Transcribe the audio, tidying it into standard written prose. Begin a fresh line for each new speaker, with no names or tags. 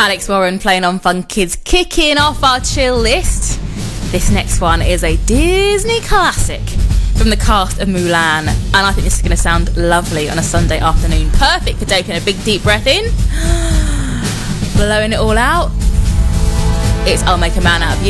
Alex Warren playing on Fun Kids, kicking off our chill list. This next one is a Disney classic from the cast of Mulan, and I think this is going to sound lovely on a Sunday afternoon. Perfect for taking a big deep breath in, blowing it all out. It's I'll Make a Man Out of You.